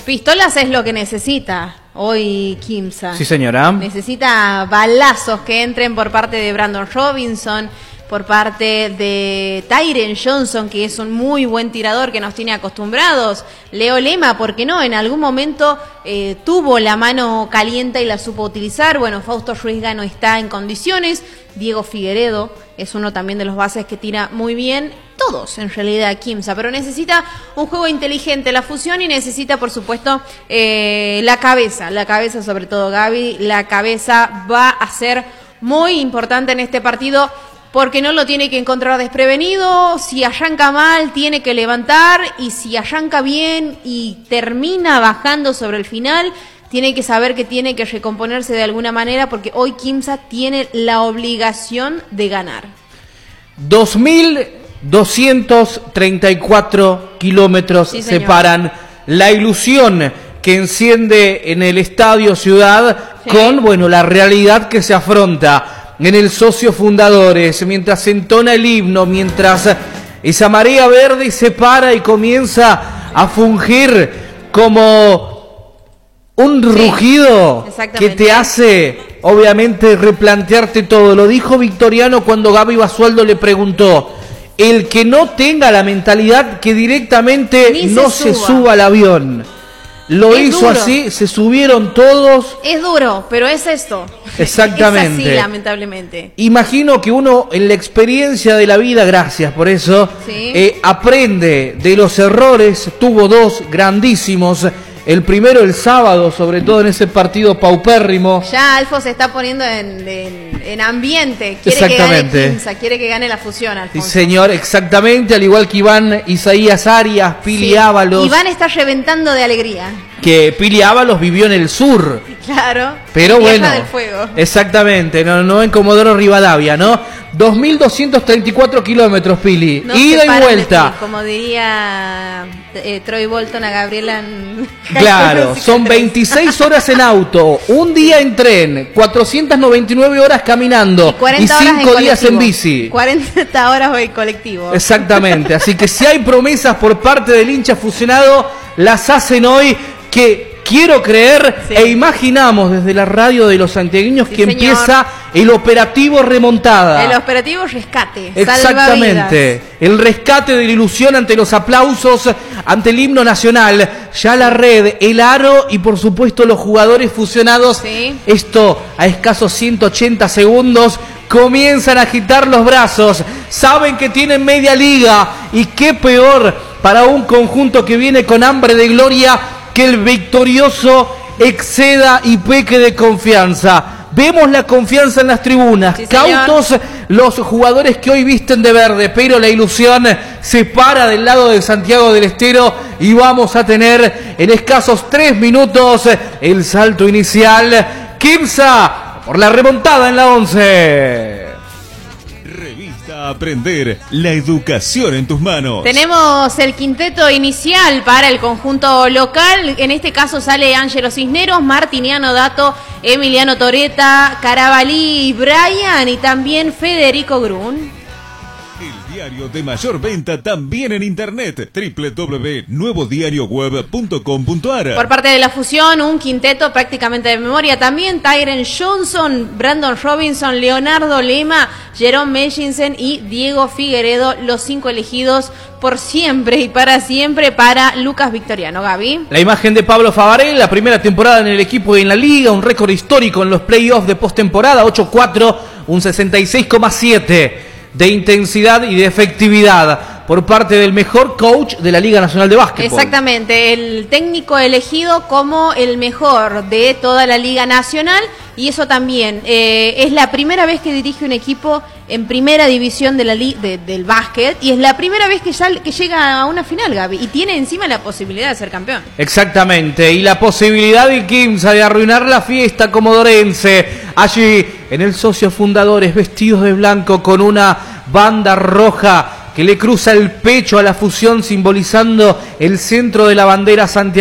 Pistolas es lo que necesita hoy Quimsa. Sí, señora. Necesita balazos que entren por parte de Brandon Robinson, por parte de Tyren Johnson, que es un muy buen tirador que nos tiene acostumbrados. Leo Lema, ¿por qué no? En algún momento tuvo la mano caliente y la supo utilizar. Bueno, Fausto Ruizga no está en condiciones. Diego Figueredo es uno también de los bases que tira muy bien. Todos, en realidad, Quimsa, pero necesita un juego inteligente, la fusión, y necesita, por supuesto, la cabeza sobre todo, Gaby. La cabeza va a ser muy importante en este partido, porque no lo tiene que encontrar desprevenido. Si arranca mal, tiene que levantar, y si arranca bien y termina bajando sobre el final, tiene que saber que tiene que recomponerse de alguna manera, porque hoy Quimsa tiene la obligación de ganar. 2.234 kilómetros separan la ilusión que enciende en el Estadio Ciudad con, bueno, la realidad que se afronta en el Socio Fundadores, mientras se entona el himno, mientras esa marea verde se para y comienza a fungir como un rugido que te hace, obviamente, replantearte todo. Lo dijo Victoriano cuando Gaby Basualdo le preguntó: el que no tenga la mentalidad que directamente no se suba al avión. Lo hizo duro. Así, se subieron todos. Es duro, pero es esto. Exactamente. Es así, lamentablemente. Imagino que uno en la experiencia de la vida, gracias por eso, aprende de los errores. Tuvo dos grandísimos. El primero el sábado, sobre todo en ese partido paupérrimo. Ya Alfo se está poniendo en ambiente. Quiere que gane Quimsa, quiere que gane la fusión, Alfonso. Sí, señor, exactamente. Al igual que Iván Isaías Arias, Pili Ábalos. Iván está reventando de alegría. Que Pili Ábalos vivió en el sur. Claro. Pero bueno, del fuego. Exactamente, no en Comodoro Rivadavia, ¿no? 2.234 kilómetros, Pili. No ida y vuelta. Como diría Troy Bolton a Gabriela. Claro, son 26 horas en auto, un día en tren, 499 horas caminando y 5 días en bici. 40 horas en colectivo. Exactamente, así que si hay promesas por parte del hincha fusionado, las hacen hoy, que quiero creer e imaginamos desde la radio de los santiagueños que empieza el operativo remontada. El operativo rescate. Exactamente. El rescate de la ilusión ante los aplausos, ante el himno nacional. Ya la red, el aro y por supuesto los jugadores fusionados. Esto a escasos 180 segundos. Comienzan a agitar los brazos. Saben que tienen media liga. Y qué peor para un conjunto que viene con hambre de gloria, que el victorioso exceda y peque de confianza. Vemos la confianza en las tribunas, cautos los jugadores que hoy visten de verde, pero la ilusión se para del lado de Santiago del Estero y vamos a tener en escasos 3 minutos el salto inicial. Quimsa por la remontada en la 11. Aprender, la educación en tus manos. Tenemos el quinteto inicial para el conjunto local. En este caso sale Ángelo Cisneros, Martiniano Dato, Emiliano Toreta, Carabalí, Brian y también Federico Grun. El diario de mayor venta también en internet, www.nuevodiarioweb.com.ar. Por parte de la fusión, un quinteto prácticamente de memoria también: Tyren Johnson, Brandon Robinson, Leonardo Lema, Jerome Mellinson y Diego Figueredo, los 5 elegidos por siempre y para siempre para Lucas Victoriano. Gaby. La imagen de Pablo Favarel, la primera temporada en el equipo y en la liga, un récord histórico en los playoffs de postemporada, 8-4, un 66,7 de intensidad y de efectividad por parte del mejor coach de la Liga Nacional de Básquetbol. Exactamente, el técnico elegido como el mejor de toda la Liga Nacional, y eso también es la primera vez que dirige un equipo en primera división de la del básquet, y es la primera vez que llega a una final, Gaby, y tiene encima la posibilidad de ser campeón. Exactamente, y la posibilidad de Quimsa de arruinar la fiesta comodorense, allí en el Socio Fundadores, vestidos de blanco con una banda roja que le cruza el pecho a la fusión, simbolizando el centro de la bandera santiagueña.